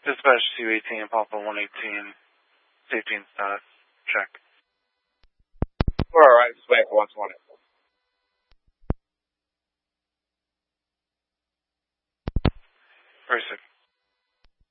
Dispatch 218, Papa 118, safety and status, check. We're alright, just wait for 120. Very sick.